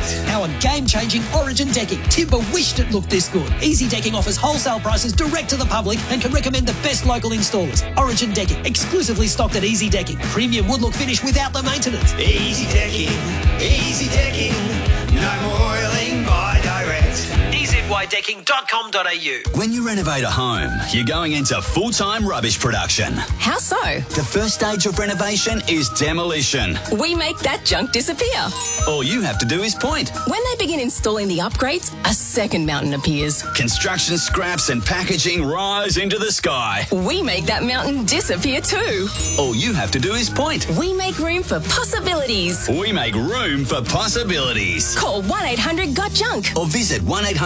Our game-changing Origin decking. Timber wished it looked this good. Easy Decking offers wholesale prices direct to the public and can recommend the best local installers. Origin Decking, exclusively stocked at Easy Decking. Premium wood look finish without the maintenance. Easy Decking, no more oiling by direct. EZYDecking.com.au. When you renovate a home, you're going into full-time rubbish production. How so? The first stage of renovation is demolition. We make that junk disappear. All you have to do is point. When they begin installing the upgrades, a second mountain appears. Construction scraps and packaging rise into the sky. We make that mountain disappear too. All you have to do is point. We make room for possibilities. We make room for possibilities. Call 1-800-GOT-JUNK Or visit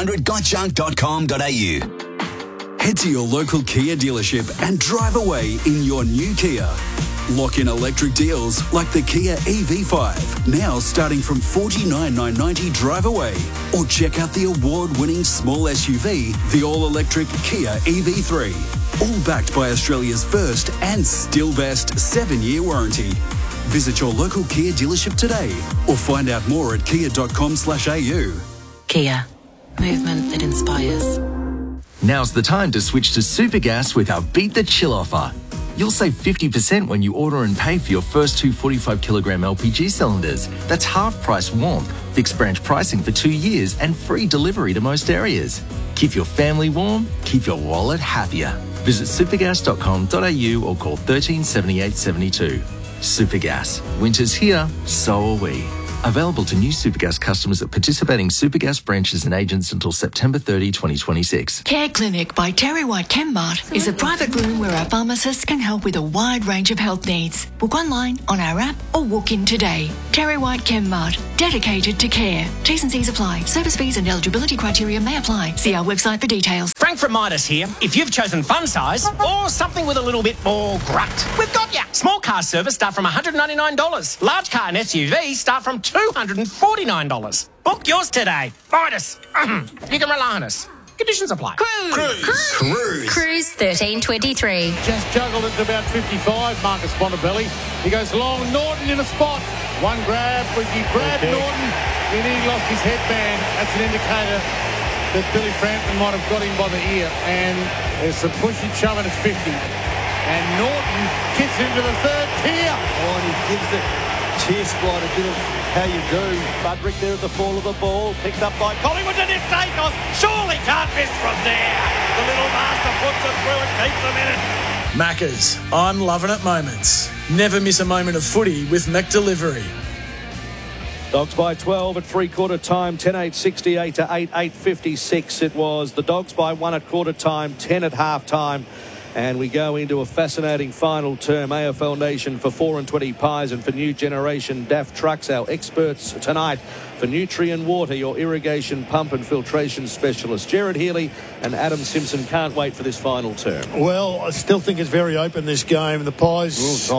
1-800-GOT-JUNK.com.au. Head to your local Kia dealership and drive away in your new Kia. Lock in electric deals like the Kia EV5, now starting from $49,990 drive away. Or check out the award-winning small SUV, the all-electric Kia EV3. All backed by Australia's first and still best 7-year warranty. Visit your local Kia dealership today or find out more at kia.com/au. Kia. Movement that inspires. Now's the time to switch to Supergas with our Beat the Chill offer. You'll save 50% when you order and pay for your first 2 45-kilogram LPG cylinders. That's half price warmth, fixed branch pricing for 2 years and free delivery to most areas. Keep your family warm, keep your wallet happier. Visit supergas.com.au or call 13 78 72. Supergas. Winter's here, so are we. Available to new Supergas customers at participating Supergas branches and agents until September 30, 2026. Care Clinic by Terry White Chemmart is a private room where our pharmacists can help with a wide range of health needs. Book online, on our app, or walk in today. Terry White Chemmart, dedicated to care. T's and C's apply. Service fees and eligibility criteria may apply. See our website for details. Frank from Midas here. If you've chosen fun size or something with a little bit more grunt, we've got ya. Small car service start from $199. Large car and SUV start from $249. Book yours today. Midas. You can rely on us. Conditions apply. Cruise 1323. Just juggled it to about 55, Marcus Bontempelli. He goes long, Norton in a spot. One grab, he grabbed Norton, and he lost his headband. That's an indicator that Billy Frampton might have got him by the ear. And there's some pushing, shoving at 50. And Norton gets into the third tier. Oh, and he gives the cheer squad a bit of how you do. Budrick there at the fall of the ball, picked up by Collingwood and it's Dacos. Surely can't miss from there. The little master puts it through and keeps them in it. Maccas, I'm loving it moments. Never miss a moment of footy with McDelivery. Dogs by 12 at three-quarter time, 10-8-68 to 8-8-56 it was. The Dogs by 1 at quarter time, 10 at half time. And we go into a fascinating final term. AFL Nation for 4 and 20 pies, and for New Generation DAF Trucks, our experts tonight for Nutrien Water, your irrigation pump and filtration specialist. Jared Healy and Adam Simpson can't wait for this final term. Well, I still think it's very open, this game. The Pies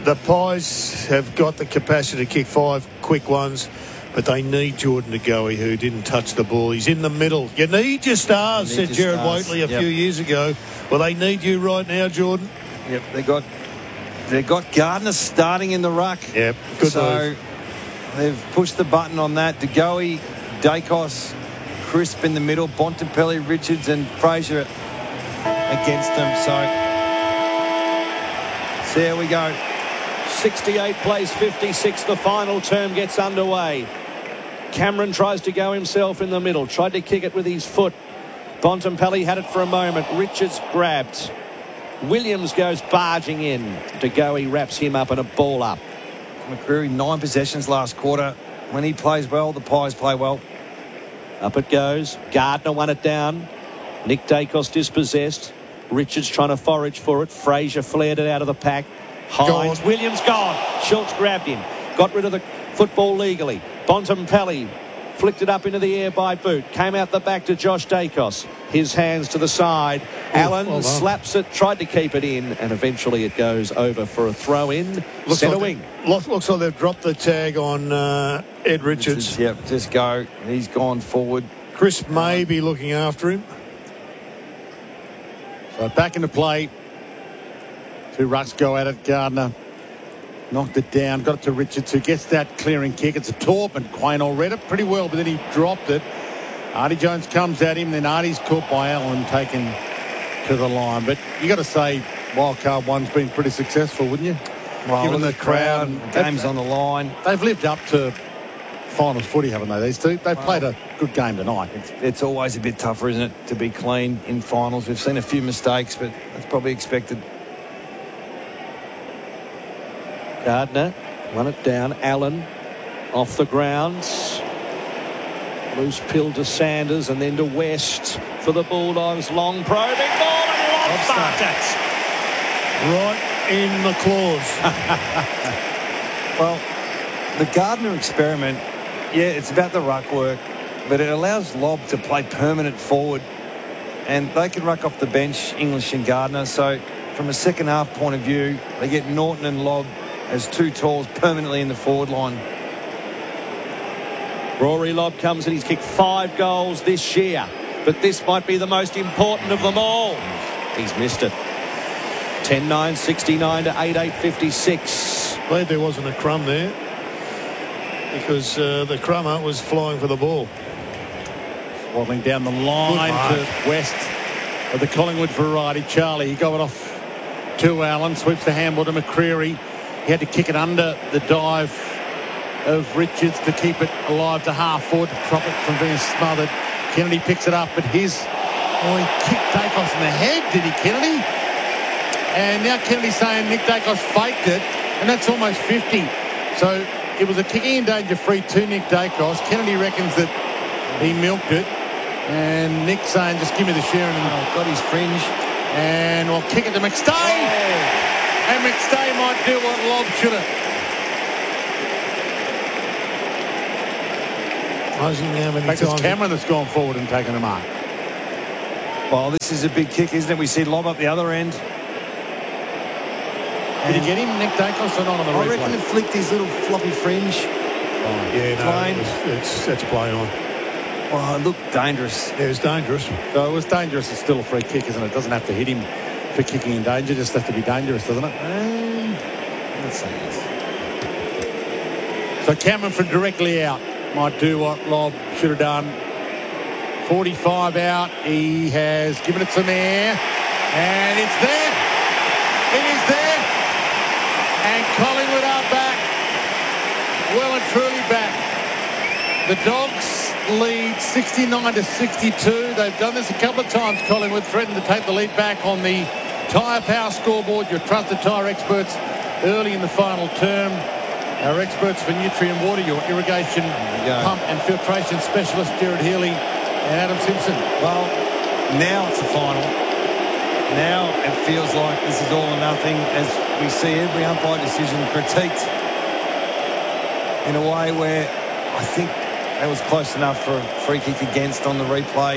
have got the capacity to kick 5 quick ones, but they need Jordan De Goey, who didn't touch the ball. He's in the middle. You need your stars, said Jared Waitley a few years ago. Well, they need you right now, Jordan. Yep, they got Gardner starting in the ruck. Yep, good move. They've pushed the button on that. De Goey, Dacos, Crisp in the middle, Bontempelli, Richards and Fraser against them. So there we go. 68 plays 56. The final term gets underway. Cameron tries to go himself in the middle. Tried to kick it with his foot. Bontempelli had it for a moment. Richards grabbed. Williams goes barging in. De Goey wraps him up and a ball up. McCreary, 9 possessions last quarter. When he plays well, the Pies play well. Up it goes. Gardner won it down. Nick Dacos dispossessed. Richards trying to forage for it. Fraser flared it out of the pack. Hines. Williams gone. Schultz grabbed him. Got rid of the football legally. Bontempelli flicked it up into the air by Boot. Came out the back to Josh Dacos. His hands to the side. Allen slaps it, tried to keep it in, and eventually it goes over for a throw-in. Centre wing. Looks like they've dropped the tag on Ed Richards. Yep, just go. He's gone forward. Chris may be looking after him. So back into play. 2 rucks go at it. Gardner Knocked it down, got it to Richards, who gets that clearing kick. It's a torp, and Quaynor read it pretty well, but then he dropped it. Artie Jones comes at him, then Artie's caught by Allen, taken to the line. But you got to say, Wildcard One's been pretty successful, wouldn't you? Well, given the crowd, game's on the line. They've lived up to finals footy, haven't they, these two? They've played a good game tonight. It's always a bit tougher, isn't it, to be clean in finals. We've seen a few mistakes, but that's probably expected. Gardner run it down. Allen off the grounds. Loose pill to Sanders and then to West for the Bulldogs. Long probing ball and Lobb marked it. Right in the claws. Well, the Gardner experiment, yeah, it's about the ruck work, but it allows Lobb to play permanent forward, and they can ruck off the bench, English and Gardner. So from a second half point of view, they get Norton and Lobb as two talls permanently in the forward line. Rory Lobb comes and he's kicked 5 goals this year, but this might be the most important of them all. He's missed it. 10-9, 69 to 8-8, 56. Glad there wasn't a crumb there, because the crummer was flying for the ball. Waddling down the line to West of the Collingwood variety. Charlie, he got it off to Allen, sweeps the handball to McCreary. He had to kick it under the dive of Richards to keep it alive to half forward to prop it from being smothered. Kennedy picks it up, but he kicked Dacos in the head, did he, Kennedy? And now Kennedy's saying Nick Dacos faked it, and that's almost 50. So it was a kicking in danger free to Nick Dacos. Kennedy reckons that he milked it, and Nick saying, just give me the Sheeran. And got his fringe. And we'll kick it to McStay. And McStay might do what Lobb should have. It's Cameron that's gone forward and taken a mark. Well, this is a big kick, isn't it? We see Lobb up the other end. Did he get him, Nick Dacos, or not on the replay? I reckon it flicked his little floppy fringe. Yeah, no, it's play on. Well, it looked dangerous. Yeah, it was dangerous. So it was dangerous. It's still a free kick, isn't it? It doesn't have to hit him for kicking in danger. Just has to be dangerous, doesn't it? Let's say yes. So Cameron from directly out might do what Lobb should have done. 45 out. He has given it some air. And it's there. It is there. And Collingwood are back. Well and truly back. The Dogs lead 69 to 62. They've done this a couple of times. Collingwood threatened to take the lead back on the Tyre Power scoreboard. Your trusted tyre experts early in the final term. Our experts for Nutrient Water, your irrigation pump and filtration specialist, Jared Healy and Adam Simpson. Well, now it's a final. Now it feels like this is all or nothing, as we see every umpire decision critiqued in a way where I think that was close enough for a free kick against on the replay.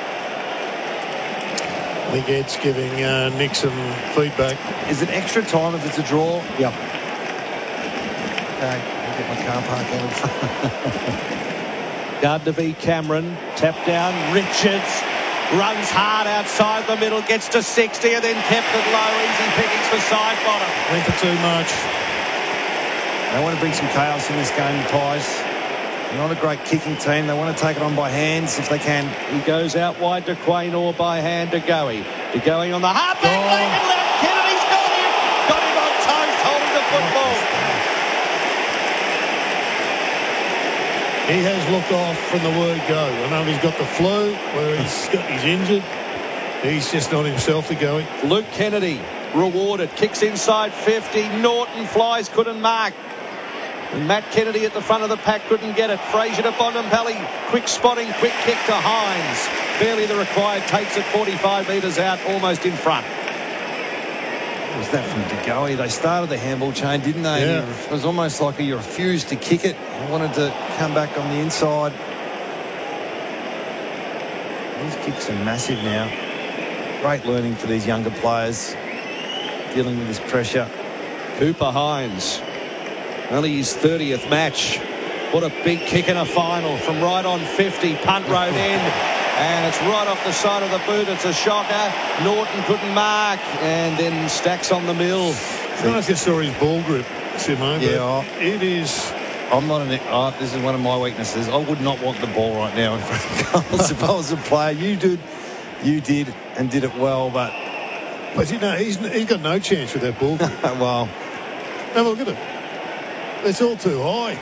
I think Ed's giving Nick some feedback. Is it extra time if it's a draw? Yep. Okay, I'll get my car park out. Gardner v Cameron, tap down, Richards runs hard outside the middle, gets to 60 and then kept it low. Easy pickings for side bottom. Went for too much. They want to bring some chaos in this game, the Pies. They're not a great kicking team. They want to take it on by hands if they can. He goes out wide to Quaynor, by hand to Goey. To Goey on the halfback leg and left. Kennedy's got him. Got him on toast, holding the football. He has looked off from the word go. I know he's got the flu, whether he's injured. He's just not himself to Goey. Luke Kennedy rewarded. Kicks inside 50. Norton flies, couldn't mark. And Matt Kennedy at the front of the pack couldn't get it. Fraser to Bontempelli. Quick spotting, quick kick to Hines. Barely the required takes it 45 metres out, almost in front. What was that from De Goey? They started the handball chain, didn't they? Yeah. It was almost like you refused to kick it. You wanted to come back on the inside. These kicks are massive now. Great learning for these younger players dealing with this pressure. Cooper Hines. Only his 30th match. What a big kick in a final from right on 50. Punt road end. And it's right off the side of the boot. It's a shocker. Norton couldn't mark. And then Stacks on the mill. I don't know if you saw his ball grip. Simo. Yeah, it is. I'm not this is one of my weaknesses. I would not want the ball right now in front of goals if I was a player. You did, and did it well, but you know, he's got no chance with that ball. Well, have a look at it. It's all too high.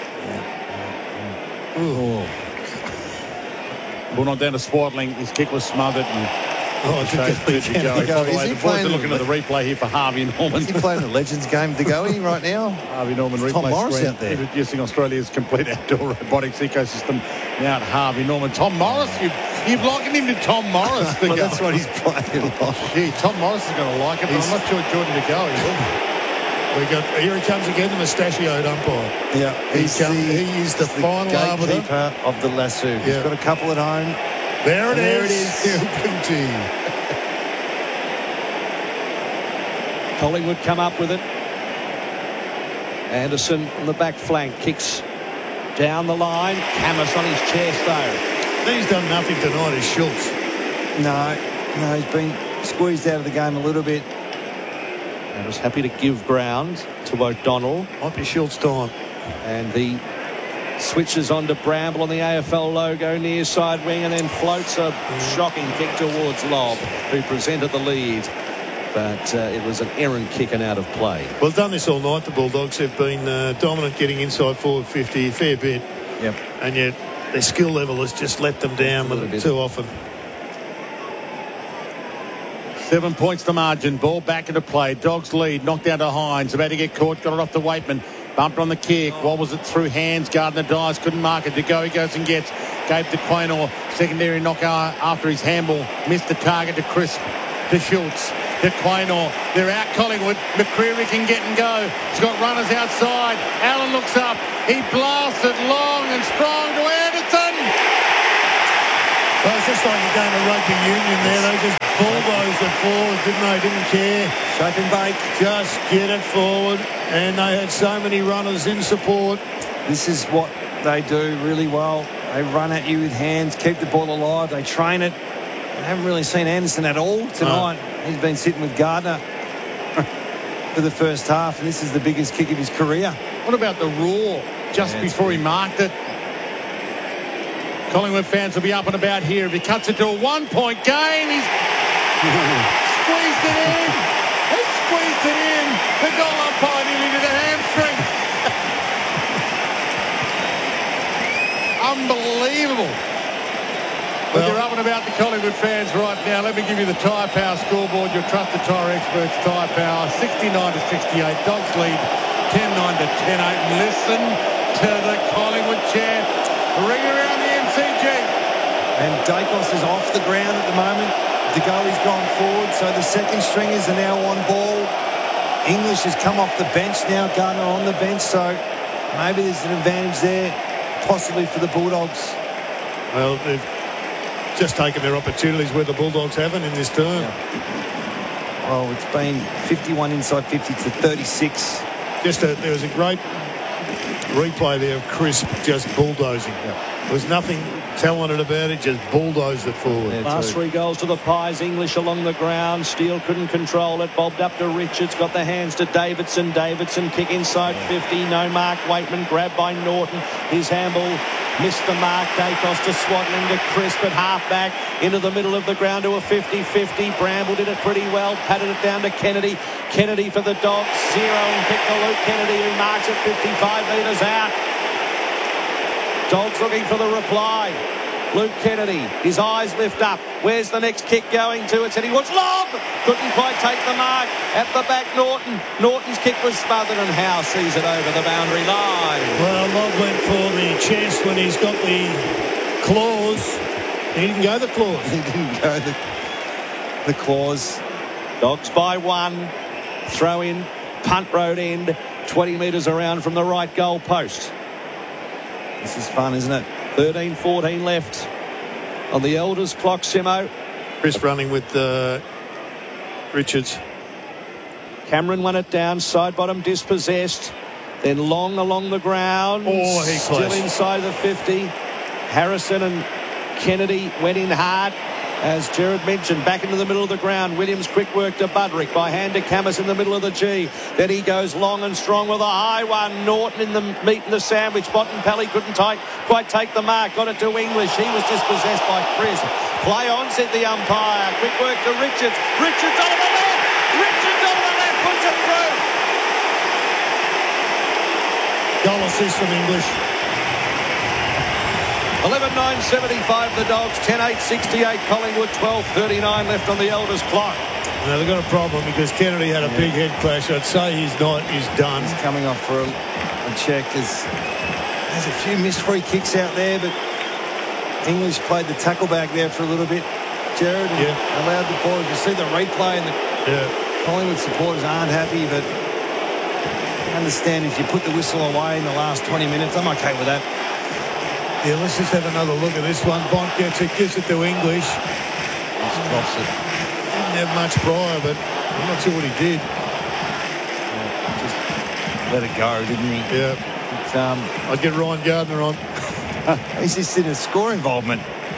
Oh. Ball not down to Swadling. His kick was smothered. And By the way, the boys are looking at the replay here for Harvey Norman. Is he playing the Legends game to go right now? Harvey Norman replay Tom Morris screen, out there. introducing Australia's complete outdoor robotics ecosystem. Now at Harvey Norman. Tom Morris, you've likened him to Tom Morris. Well, that's what he's playing like. Yeah, Tom Morris is going to like it, but I'm not sure Jordan De Goey will. Here he comes again, the mustachioed umpire. Yeah, he is the final gatekeeper of the lasso. Yeah. He's got a couple at home. There it is. Collingwood come up with it. Anderson on the back flank kicks down the line. Camus on his chest though. He's done nothing tonight, is Schultz. No, he's been squeezed out of the game a little bit. And was happy to give ground to O'Donnell. Might be Schultz time. And the switches on to Bramble on the AFL logo near side wing, and then floats a shocking kick towards Lobb, who presented the lead. But it was an errant kick and out of play. Well, done this all night. The Bulldogs have been dominant, getting inside forward 50 a fair bit. Yep. And yet their skill level has just let them down with it too often. 7 points to margin. Ball back into play. Dogs lead. Knocked down to Hines. About to get caught. Got it off to Waitman. Bumped on the kick. Wobbles it through hands. Gardner dies. Couldn't mark it. De Goey goes and gets. Gave to Quaynor. Secondary knockout after his handball. Missed the target to Crisp. To Schultz. To Quaynor. They're out Collingwood. McCreary can get and go. He's got runners outside. Allen looks up. He blasts it long and strong to Anderson. Well, it's just like a game of rugby union there. They just bulldozed it forward, didn't they? Didn't care. Shake and bake. Just get it forward. And they had so many runners in support. This is what they do really well. They run at you with hands, keep the ball alive. They train it. I haven't really seen Anderson at all tonight. No. He's been sitting with Gardner for the first half, and this is the biggest kick of his career. What about the roar just before he marked it? Collingwood fans will be up and about here. If he cuts it to a 1 point game, he's squeezed it in. He squeezed it in. The goal umpire nearly did a hamstring. Unbelievable. But they're up and about the Collingwood fans right now. Let me give you the Tyre Power scoreboard. Your trusted tyre experts, Tyre Power, 69-68. Dogs lead 10-9 to 10-8. Listen to the Collingwood chant. Ring around the MCG. And Dacos is off the ground at the moment. De Goey's gone forward, so the second stringers are now on ball. English has come off the bench now. Gardner on the bench, so maybe there's an advantage there, possibly for the Bulldogs. Well, they've just taken their opportunities where the Bulldogs haven't in this term. Yeah. Well, it's been 51 inside 50 to 36. There was a great replay there of Crisp just bulldozing. There was nothing talented about it, just bulldozed it forward. Last 3 goals to the Pies. English along the ground. Steele couldn't control it. Bobbed up to Richards. Got the hands to Davidson. Davidson kick inside 50. No mark. Waitman grabbed by Norton. His handball missed the mark. Dacos to Swadling to Crisp at half-back. Into the middle of the ground to a 50-50. Bramble did it pretty well. Patted it down to Kennedy. Kennedy for the Dogs. 0 and pick to Luke Kennedy, who marks it 55 metres out. Dogs looking for the reply. Luke Kennedy, his eyes lift up. Where's the next kick going to? It's Eddie Woods. Lob! Couldn't quite take the mark. At the back, Norton. Norton's kick was smothered, and Howe sees it over the boundary line. Well, Lob went for the chest when he's got the claws. He didn't go the claws. He didn't go the claws. Dogs by 1. Throw in. Punt road end. 20 metres around from the right goal post. This is fun, isn't it? 13-14 left on the Elders clock, Simo. Chris running with Richards. Cameron won it down, side bottom dispossessed. Then Long along the ground. Oh, still inside the 50. Harrison and Kennedy went in hard. As Jared mentioned, back into the middle of the ground. Williams quick work to Budrick. By hand to Camus in the middle of the G. Then he goes long and strong with a high one. Norton in the meat and the sandwich. Bontempelli couldn't quite take the mark. Got it to English. He was dispossessed by Chris. Play on, said the umpire. Quick work to Richards. Richards over the left. Richards over the left. Puts it through. Goal assist from English. 11-9-75 the Dogs, 10-8-68 Collingwood, 12-39 left on the Elders clock. Now they've got a problem because Kennedy had a big head clash. I'd say he's done. He's coming off for a check. There's a few missed free kicks out there, but English played the tackle back there for a little bit, Jared, and allowed the ball. You see the replay, and the Collingwood supporters aren't happy, but I understand if you put the whistle away in the last 20 minutes, I'm okay with that. Yeah, let's just have another look at this one. Bont gets it, gives it to English. Just drops it. Didn't have much prior, but I'm not sure what he did. Just let it go, didn't he? Yeah. I'd get Ryan Gardner on. He's just in a score involvement.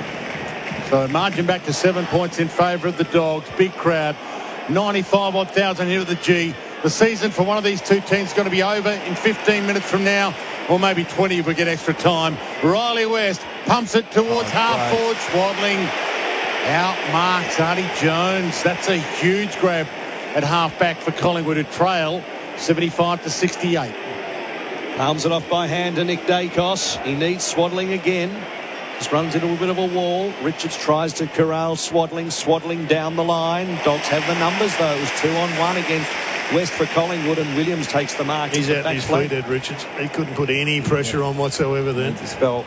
So margin back to 7 points in favour of the Dogs. Big crowd. 95-odd thousand here at the G. The season for one of these two teams is going to be over in 15 minutes from now. Or maybe 20 if we get extra time. Riley West pumps it towards half forward. Swaddling out marks Artie Jones. That's a huge grab at half back for Collingwood, who trail 75-68. Palms it off by hand to Nick Dacos. He needs Swaddling again. Just runs into a bit of a wall. Richards tries to corral Swaddling. Swaddling down the line. Dogs have the numbers though. It was 2-on-1 against West for Collingwood, and Williams takes the mark. He's out his feet, Ed Richards. He couldn't put any pressure on whatsoever then. To spell.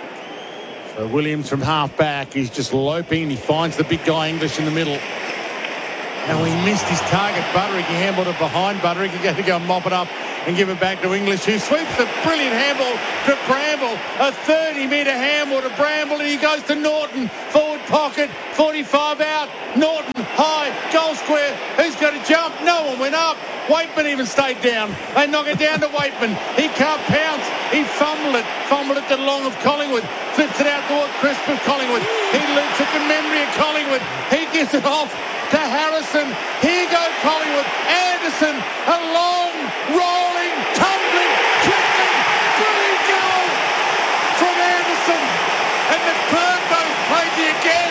So Williams from half back, he's just loping, and he finds the big guy English in the middle. Now he missed his target, Budrick. He handled it behind Budrick. He had to go mop it up and give it back to English, who sweeps a brilliant handball to Bramble. A 30-metre handball to Bramble, and he goes to Norton. Forward pocket, 45 out. Norton, high, goal square. Who's going to jump? No one went up. Waitman even stayed down. They knock it down to Waitman. He can't pounce. He fumbled it to Long of Collingwood. Flips it out toward Crisp of Collingwood. He loops it to Memory of Collingwood. He gives it off to Harrison. Here go Collingwood. Anderson, a long, rolling, tumbling, tripping, brilliant goal from Anderson. And the Clerk goes crazy again.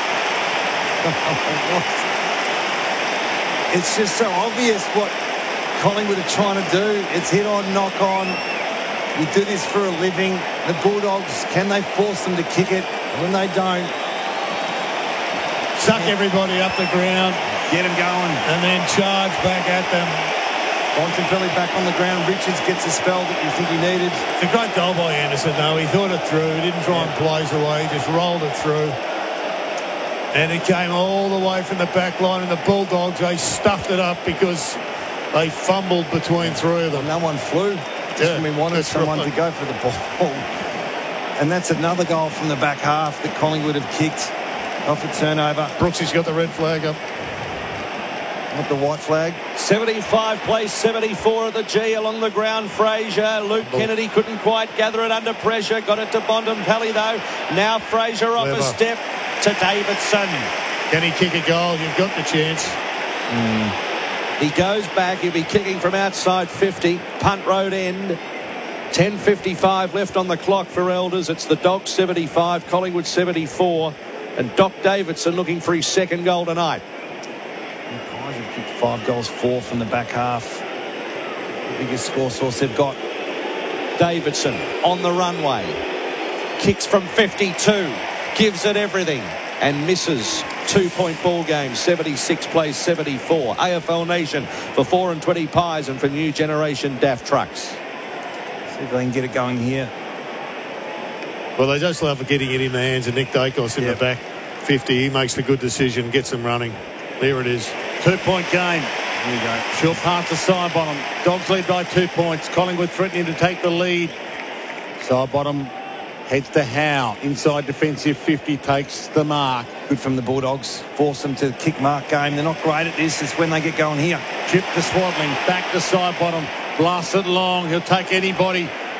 It's just so obvious what Collingwood are trying to do. It's hit on, knock on. We do this for a living. The Bulldogs, can they force them to kick it? When they don't, suck everybody up the ground. Get them going. And then charge back at them. Bontempelli back on the ground. Richards gets a spell that you think he needed. It's a great goal by Anderson, though. He thought it through. He didn't try and blaze away. He just rolled it through. And it came all the way from the back line. And the Bulldogs, they stuffed it up because they fumbled between three of them. No one flew. Just when we wanted someone to go for the ball. And that's another goal from the back half that Collingwood have kicked off a turnover. Brooksy's got the red flag up. Not the white flag. 75 plays 74 at the G along the ground. Fraser, Luke Kennedy couldn't quite gather it under pressure. Got it to Bontempelli though. Now Fraser off a step to Davidson. Can he kick a goal? You've got the chance. He goes back. He'll be kicking from outside 50. Punt road end. 10:55 left on the clock for Elders. It's the Dogs 75, Collingwood 74. And Doc Davidson looking for his second goal tonight. The Pies have kicked 5 goals, 4 from the back half. The biggest score source they've got. Davidson on the runway. Kicks from 52. Gives it everything. And misses. 2-point ball game. 76 plays 74. AFL Nation for 4 and 20 Pies and for New Generation DAF Trucks. See if they can get it going here. Well, they just love getting it in the hands of Nick Dacos in the back 50. He makes the good decision, gets them running. There it is. 2-point game. Here we go. Short pass to Sidebottom. Dogs lead by 2 points. Collingwood threatening to take the lead. Sidebottom heads to Howe. Inside defensive 50 takes the mark. Good from the Bulldogs. Force them to kick mark game. They're not great at this. It's when they get going here. Chip to Swaddling. Back to Sidebottom. Blasts it long. He'll take anybody.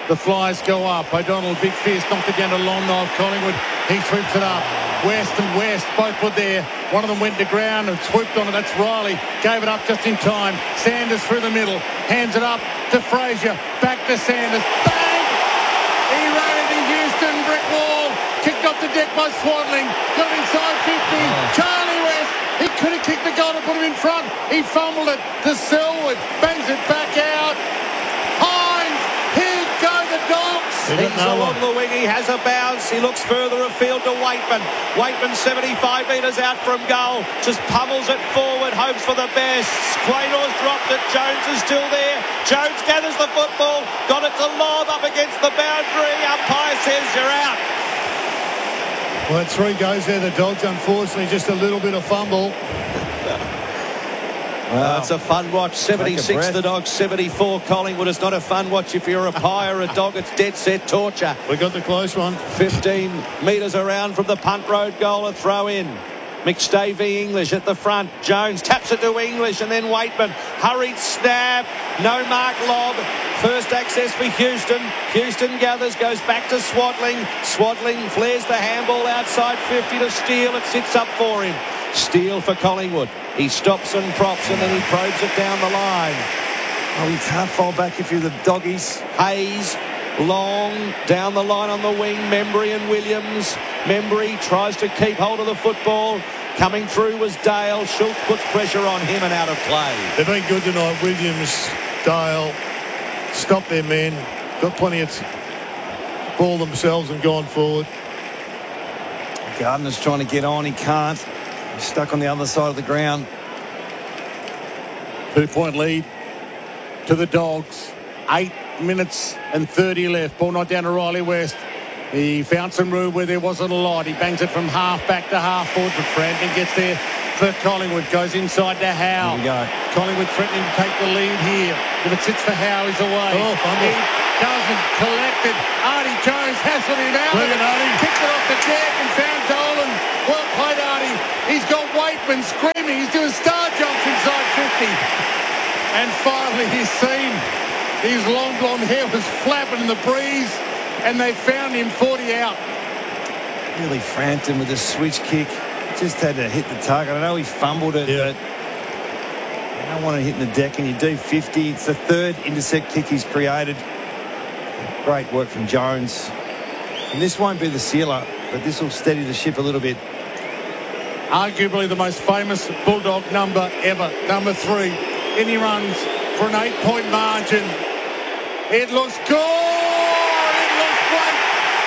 The Flyers go up. O'Donnell, big fist, knocked it down to long knife. Collingwood, he sweeps it up. West and West both were there. One of them went to ground and swooped on it. That's Riley. Gave it up just in time. Sanders through the middle. Hands it up to Frazier. Back to Sanders. Bang! He ran into Houston. Brick wall. Kicked off the deck by Swadling. Got it inside 50. Charlie West. He could have kicked the goal to put him in front. He fumbled it to Selwood. Bangs it back out. Hines. Here go the Dogs. He's along the wing. He has a bounce. He looks further afield to Waitman. Waitman 75 metres out from goal. Just pummels it forward. Hopes for the best. Quaynor's dropped it. Jones is still there. Jones gathers the football. Got it to Lob up against the boundary. Umpire says you're out. Well, 3 goes there. The Dogs, unfortunately, just a little bit of fumble. It's a fun watch. 76 the Dogs, 74 Collingwood. It's not a fun watch if you're a pie or a dog. It's dead set torture. We got the close one. 15 metres around from the punt road goal. A throw in. McStay English at the front. Jones taps it to English and then Waitman. Hurried snap. No mark lob. First access for Houston. Houston gathers, goes back to Swadling. Swadling flares the handball outside 50 to Steele. It sits up for him. Steele for Collingwood. He stops and props and then he probes it down the line. Oh, you can't fall back if you're the Doggies. Hayes. Long down the line on the wing. Membry and Williams. Membry tries to keep hold of the football. Coming through was Dale. Schultz puts pressure on him and out of play. They've been good tonight. Williams, Dale, stopped their men. Got plenty of ball themselves and gone forward. Gardner's trying to get on. He can't. He's stuck on the other side of the ground. 2-point lead to the Dogs. 8 minutes and 30 left. Ball not down to Riley West. He found some room where there wasn't a lot. He bangs it from half back to half forward. But Frampton gets there for Collingwood. Goes inside to Howe. Here we go. Collingwood threatening to take the lead here. If it sits for Howe, he's away. Oh, he doesn't collect it. Artie Jones hassled him out. Kicked it off the deck and found Dolan. Well played, Artie. He's got Waitman screaming. He's doing star jumps inside 50. And finally he's seen. His long blonde hair was flapping in the breeze, and they found him 40 out. Really Frampton with a switch kick. Just had to hit the target. I know he fumbled it, but you don't want to hit in the deck, and you do 50. It's the 3rd intercept kick he's created. Great work from Jones. And this won't be the sealer, but this will steady the ship a little bit. Arguably the most famous Bulldog number ever, number 3. And he runs for an 8-point margin. It looks good. It looks great.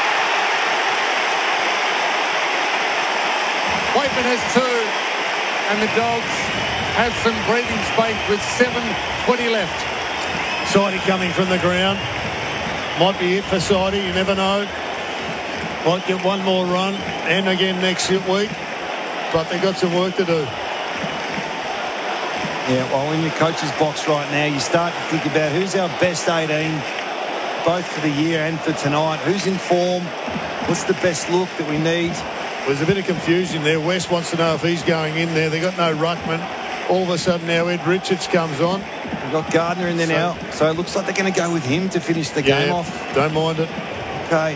Waitman has 2. And the Dogs have some breathing space with 7:20 left. Sidey coming from the ground. Might be it for Sidey. You never know. Might get one more run and again next week. But they've got some work to do. Yeah, well, in your coach's box right now, you start to think about who's our best 18, both for the year and for tonight. Who's in form? What's the best look that we need? There's a bit of confusion there. West wants to know if he's going in there. They've got no ruckman. All of a sudden now Ed Richards comes on. We've got Gardner in there now. So it looks like they're going to go with him to finish the game off. Don't mind it. Okay.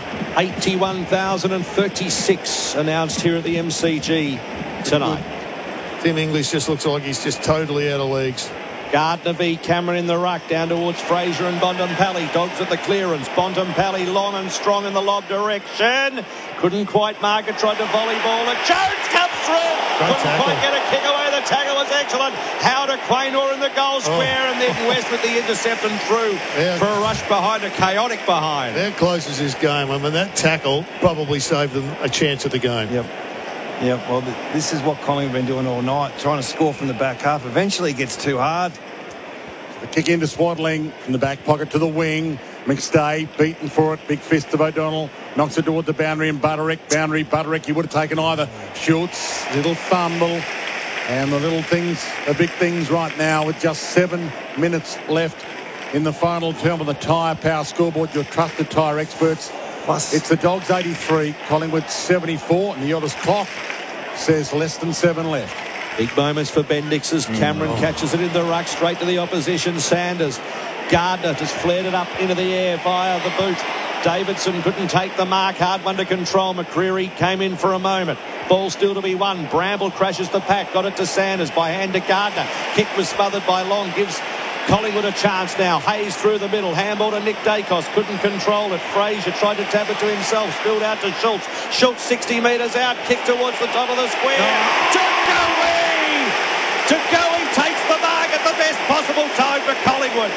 81,036 announced here at the MCG tonight. Tim English just looks like he's just totally out of legs. Gardner v Cameron in the ruck down towards Fraser and Bontempelli. Dogs at the clearance. Bontempelli long and strong in the lob direction. Couldn't quite mark it. Tried to volleyball it. Jones comes through. Couldn't quite get a kick away. The tackle was excellent. How to Quaynor in the goal square and then West with the intercept and through for a rush behind, a chaotic behind. How close is this game? I mean, that tackle probably saved them a chance at the game. Yep. Yeah, well, this is what Collingwood have been doing all night, trying to score from the back half. Eventually it gets too hard. The kick into Swadling from the back pocket to the wing. McStay beaten for it. Big fist of O'Donnell. Knocks it toward the boundary and Butterick. Butterick, he would have taken either. Schultz, little fumble. And the little things, the big things right now with just 7 minutes left in the final term of the Tyre Power scoreboard. Your trusted tyre experts. Plus, it's the Dogs 83, Collingwood 74, and the Otters clock says less than 7 left. Big moments for Bendix as Cameron catches it in the ruck straight to the opposition. Sanders Gardner just flared it up into the air via the boot. Davidson couldn't take the mark. Hard one to control. McCreary came in for a moment. Ball still to be won. Bramble crashes the pack. Got it to Sanders by hand to Gardner. Kick was smothered by Long. Gives Collingwood a chance now. Hayes through the middle. Handball to Nick Dacos. Couldn't control it. Fraser tried to tap it to himself. Spilled out to Schultz. Schultz 60 metres out. Kick towards the top of the square. To Goey! To Goey takes the mark at the best possible time for Collingwood.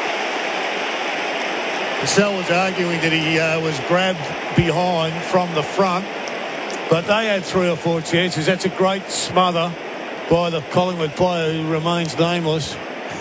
Cassell was arguing that he was grabbed behind from the front, but they had 3 or 4 chances. That's a great smother by the Collingwood player who remains nameless.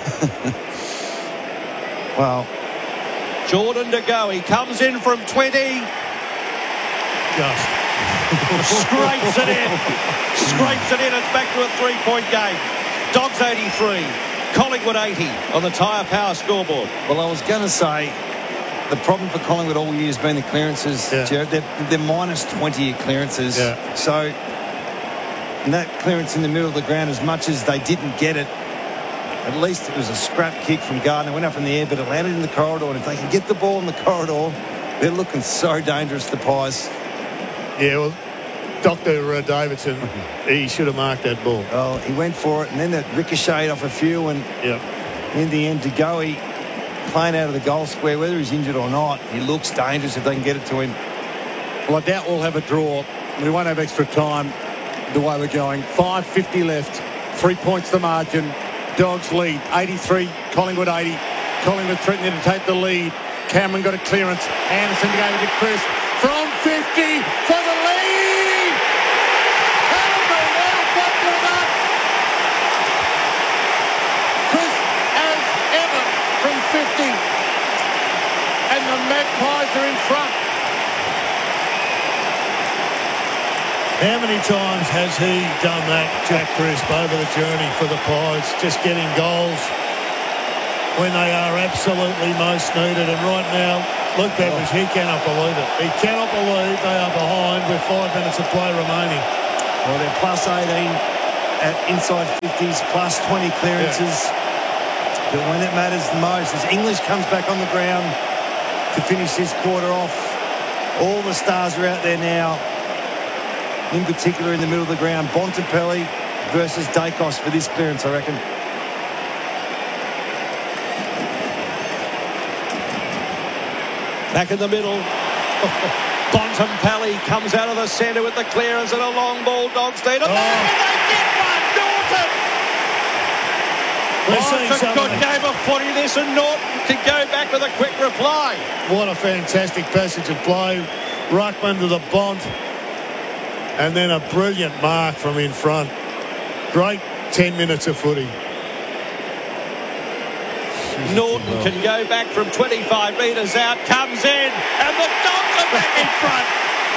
Well, Jordan De Goey comes in from 20. Just scrapes it in. Scrapes it in. It's back to a 3-point game. Dogs 83, Collingwood 80 on the Tyre Power scoreboard. Well, I was going to say, the problem for Collingwood all year has been the clearances, Jared. They're minus 20 at clearances. Yeah. So, and that clearance in the middle of the ground, as much as they didn't get it, at least it was a scrap kick from Gardner. Went up in the air, but it landed in the corridor. And if they can get the ball in the corridor, they're looking so dangerous, the Pies. Yeah, well, Dr. Davidson, he should have marked that ball. Oh, he went for it, and then that ricocheted off a few, and in the end, De Goey playing out of the goal square, whether he's injured or not, he looks dangerous if they can get it to him. Well, I doubt we'll have a draw. We won't have extra time the way we're going. 5:50 left. 3 points the margin. Dogs lead. 83, Collingwood 80. Collingwood threatening to take the lead. Cameron got a clearance. Anderson gave it to Chris. From 50 for the lead! Cameron, well bottled up. Chris as ever from 50. And the Magpies are in front. How many times has he done that, Jack Crisp, over the journey for the Pies, just getting goals when they are absolutely most needed? And right now, Luke Beveridge, he cannot believe it. He cannot believe they are behind with 5 minutes of play remaining. Well, they're plus 18 at inside 50s, plus 20 clearances. But when it matters the most, as English comes back on the ground to finish this quarter off, all the stars are out there now. In particular, in the middle of the ground, Bontempelli versus Dacos for this clearance, I reckon. Back in the middle. Bontempelli comes out of the centre with the clearance and a long ball. Dogs need a mark, and they get one. Norton! It's a good game of footy this, and Norton can go back with a quick reply. What a fantastic passage of play. Ruckman to the Bont. And then a brilliant mark from in front. Great 10 minutes of footy. Norton can go back from 25 metres out, comes in, and the Dogs are back in front.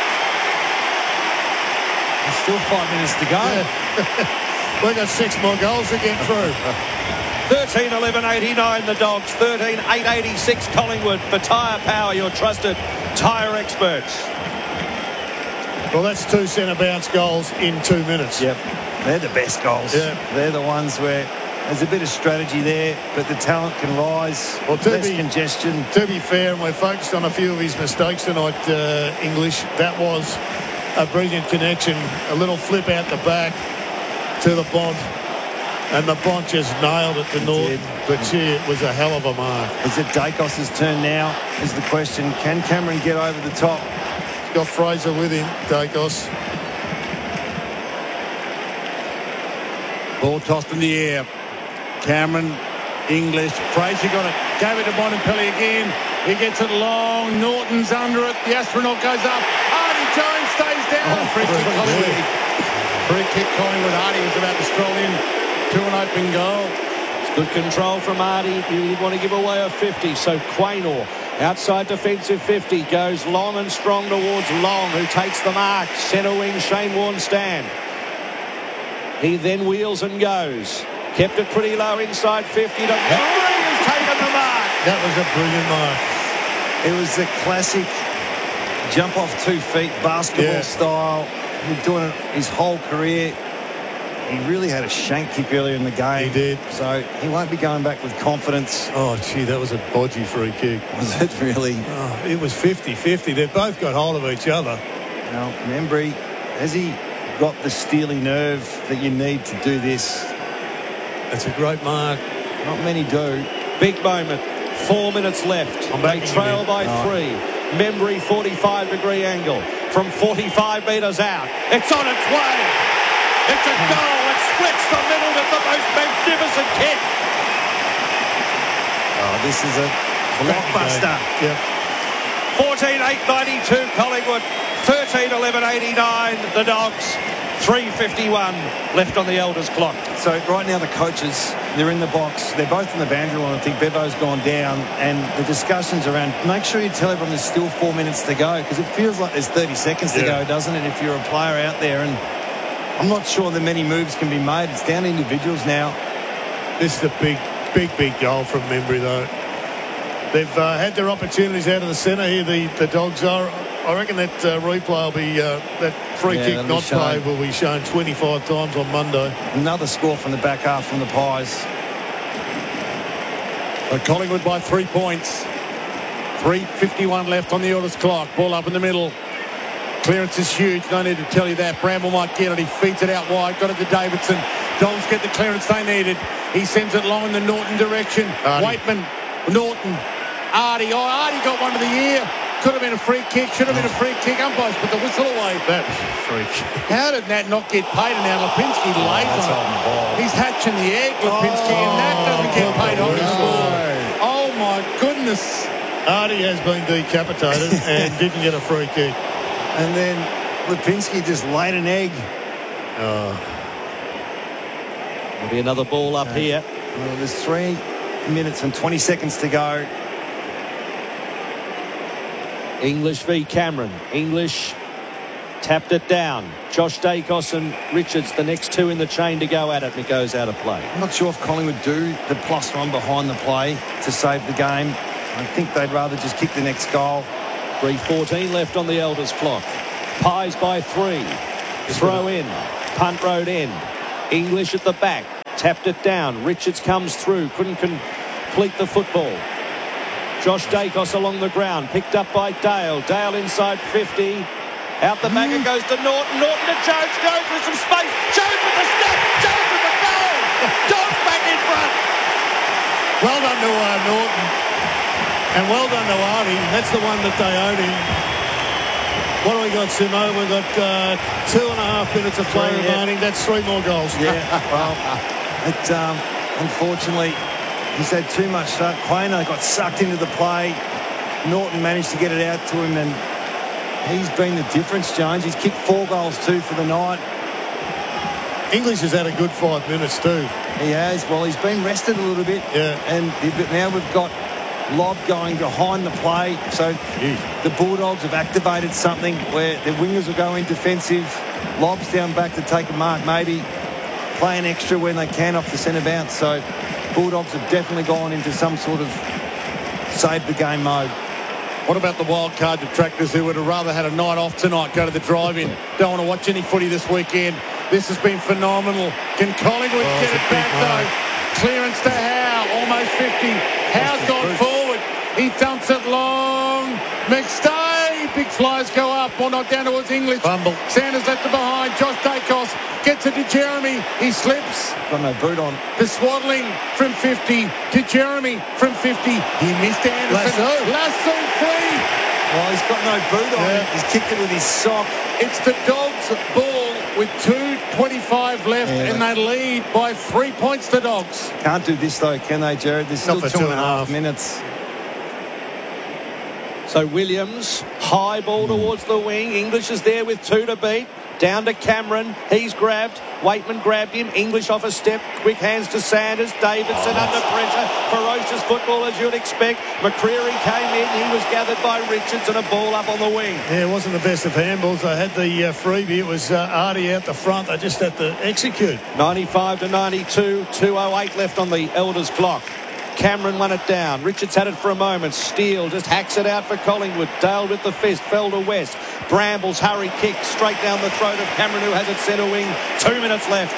There's still 5 minutes to go. Yeah. We've got 6 more goals to get through. 13-11-89 the Dogs, 13-8-86 Collingwood. For Tyre Power, your trusted tyre experts. Well, that's 2 centre-bounce goals in 2 minutes. Yep, they're the best goals. Yeah. They're the ones where there's a bit of strategy there, but the talent can rise. Well, less congestion. To be fair, and we're focused on a few of his mistakes tonight, English, that was a brilliant connection. A little flip out the back to the Bont. And the Bont just nailed it to Norton. But gee, it was a hell of a mark. Is it Dacos' turn now, is the question. Can Cameron get over the top? Got Fraser with him, Dacos. Ball tossed in the air. Cameron, English, Fraser got it. Gave it to Bontempelli again. He gets it long. Norton's under it. The astronaut goes up. Artie Jones stays down. Free kick Collingwood. Free kick Collingwood. Artie was about to stroll in to an open goal. It's good control from Artie. He didn't want to give away a 50, so Quaynor, outside defensive 50, goes long and strong towards Long, who takes the mark. Centre wing Shane Warne stand. He then wheels and goes. Kept it pretty low inside 50. To Murray has taken the mark. That was a brilliant mark. It was the classic jump off 2 feet, basketball style. He's doing it his whole career. he really had a shank kick earlier in the game. He did. So he won't be going back with confidence. Oh, gee, that was a bodgy free kick. Was it really? Oh, it was 50-50. They've both got hold of each other. Now, Membry, has he got the steely nerve that you need to do this? That's a great mark. Not many do. Big moment. 4 minutes left. They trail by 3. Membry 45-degree angle from 45 metres out. It's on its way. It's a goal. It splits the middle with the most magnificent kick. Oh, this is a blockbuster. Yep. 14-8-92 Collingwood. 13-11-89 the Dogs. 3:51 left on the Elders clock. So right now the coaches, they're in the box. They're both in the boundary line. I think Bevo's gone down. And the discussions around, make sure you tell everyone there's still 4 minutes to go, because it feels like there's 30 seconds to go, doesn't it, if you're a player out there. And I'm not sure that many moves can be made. It's down to individuals now. This is a big goal from Membry, though. They've had their opportunities out of the centre here, the Dogs are. I reckon that replay will be, that free kick not played will be shown 25 times on Monday. Another score from the back half from the Pies. But Collingwood by 3 points. 3:51 left on the Elders clock. Ball up in the middle. Clearance is huge. No need to tell you that. Bramble might get it. He feeds it out wide. Got it to Davidson. Dogs get the clearance they needed. He sends it long in the Norton direction. Waitman, Norton, Artie. Oh, Artie got one of the year. Could have been a free kick. Should have been a free kick. Umpires put the whistle away. That was a free kick. How did that not get paid? And now Lipinski lays on it. He's hatching the egg, Lipinski, and that doesn't get paid on his ball. Oh, my goodness. Artie has been decapitated and didn't get a free kick. And then Lipinski just laid an egg. There'll be another ball up here. Well, there's 3 minutes and 20 seconds to go. English v Cameron. English tapped it down. Josh Dacos and Richards, the next two in the chain to go at it, and it goes out of play. I'm not sure if Collingwood do the +1 behind the play to save the game. I think they'd rather just kick the next goal. 3:14 left on the Elders clock. Pies by 3. Throw in. Punt road end. English at the back. Tapped it down. Richards comes through. Couldn't complete the football. Josh Dacos along the ground. Picked up by Dale. Dale inside 50. Out the back it goes to Norton. Norton to Jones. Jones with some space. Jones with the step. Jones with the goal. Dogs back in front. Well done to Norton. And well done to Artie. That's the one that they owed him. What do we got, Simo? We've got 2.5 minutes of play remaining. That's 3 more goals. Yeah, well, unfortunately, he's had too much Quainer got sucked into the play. Norton managed to get it out to him, and he's been the difference, Jones. He's kicked 4 goals too for the night. English has had a good 5 minutes too. He has. Well, he's been rested a little bit. Yeah. And now we've got Lob going behind the play. So the Bulldogs have activated something where their wingers will go in defensive. Lob's down back to take a mark, maybe playing extra when they can off the centre bounce. So Bulldogs have definitely gone into some sort of save the game mode. What about the wild card detractors who would have rather had a night off tonight, go to the drive-in? Don't want to watch any footy this weekend. This has been phenomenal. Can Collingwood get it back though? Clearance to Howe, almost 50. Howe's gone forward. He dumps it long. McStay. Big flies go up. Ball knocked down towards English. Fumble. Sanders left it behind. Josh Dacos gets it to Jeremy. He slips. Got no boot on. To Swaddling from 50. To Jeremy from 50. He missed Anderson. Lasso free. Well, he's got no boot on. Yeah. He's kicked it with his sock. It's the Dogs' ball with 2:25 left, and they lead by 3 points to Dogs. Can't do this though, can they, Jared? There's still Not for 2.5 minutes. So Williams, high ball towards the wing. English is there with 2 to beat. Down to Cameron. He's grabbed. Waitman grabbed him. English off a step. Quick hands to Sanders. Davidson under pressure. Ferocious football as you'd expect. McCreary came in. He was gathered by Richards and a ball up on the wing. Yeah, it wasn't the best of handballs. They had the freebie. It was Artie out the front. They just had to execute. 95 to 92. 2:08 left on the Elders clock. Cameron won it down. Richards had it for a moment. Steele just hacks it out for Collingwood. Dale with the fist. Fell to West. Brambles hurry kick straight down the throat of Cameron, who has it centre wing. 2 minutes left.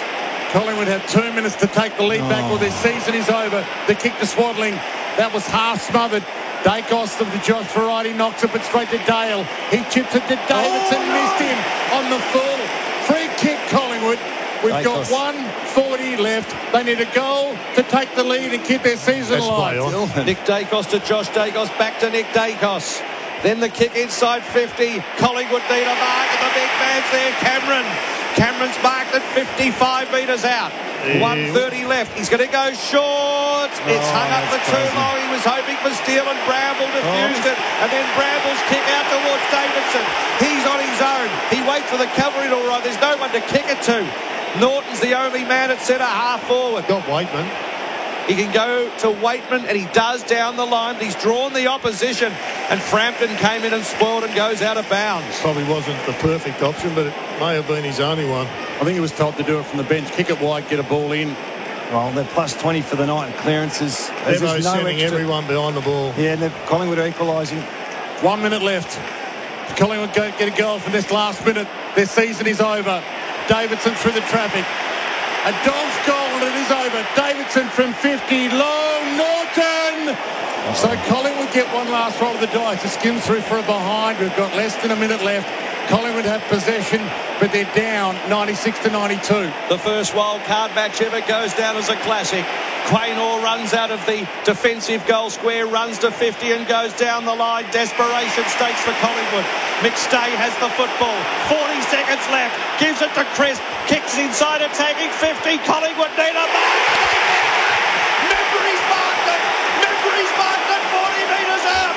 Collingwood have 2 minutes to take the lead back, or their season is over. The kick to Swaddling. That was half smothered. Dacos of the Josh variety knocks it, but straight to Dale. He chips it to Davidson, missed him on the full. Free kick, Collingwood. We've got 1:40 left. They need a goal to take the lead and keep their season alive. Nick Dacos to Josh Dacos, back to Nick Dacos. Then the kick inside 50. Collingwood need a mark, and the big man's there, Cameron. Cameron's marked at 55 metres out. 1:30 left. He's going to go short. It's hung up for too long. He was hoping for Steele, and Bramble defused it. And then Bramble's kick out towards Davidson. He's on his own. He waits for the covering all right. There's no one to kick it to. Norton's the only man at centre, half forward. Got Waitman. He can go to Waitman, and he does down the line, but he's drawn the opposition, and Frampton came in and spoiled and goes out of bounds. Probably wasn't the perfect option, but it may have been his only one. I think he was told to do it from the bench. Kick it wide, get a ball in. Well, they're plus 20 for the night in clearances. They're sending everyone behind the ball. Yeah, and Collingwood are equalising. 1 minute left. Collingwood get a goal for this last minute. Their season is over. Davidson through the traffic. A Don's goal, and it is over. Davidson from 50. Long Norton. So Collingwood get one last roll of the dice. It skims through for a behind. We've got less than a minute left. Collingwood have possession, but they're down 96-92. The first wild card match ever goes down as a classic. Quaynor runs out of the defensive goal square, runs to 50 and goes down the line. Desperation stakes for Collingwood. McStay has the football. 40 seconds left. Gives it to Crisp. Kicks inside, attacking 50. Collingwood need a mark. Membrey's marked it. Membrey's marked it 40 metres out.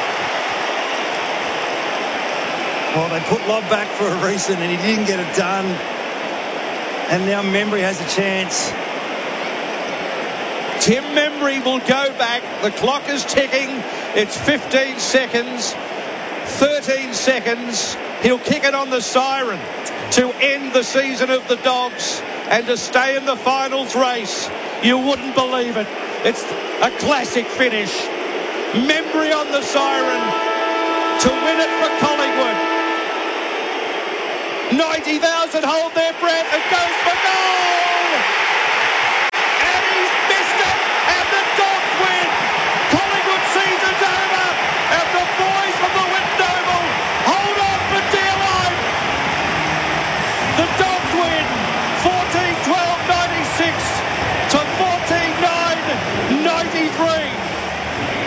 Well, they put Lobb back for a reason, and he didn't get it done. And now Membrey has a chance. Tim Membrey will go back. The clock is ticking. It's 15 seconds. 13 seconds. He'll kick it on the siren to end the season of the Dogs and to stay in the finals race. You wouldn't believe it. It's a classic finish. Membrey on the siren to win it for Collingwood. 90,000 hold their breath. It goes for goal.